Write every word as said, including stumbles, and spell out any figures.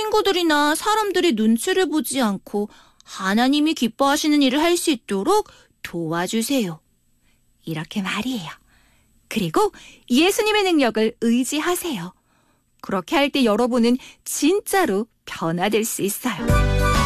친구들이나 사람들이 눈치를 보지 않고 하나님이 기뻐하시는 일을 할 수 있도록 도와주세요. 이렇게 말이에요. 그리고 예수님의 능력을 의지하세요. 그렇게 할 때 여러분은 진짜로 변화될 수 있어요.